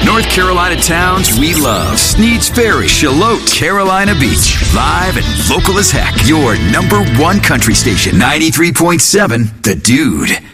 North Carolina towns we love. Sneed's Ferry, Shallotte, Carolina Beach. Live and local as heck. Your number one country station, 93.7 The Dude.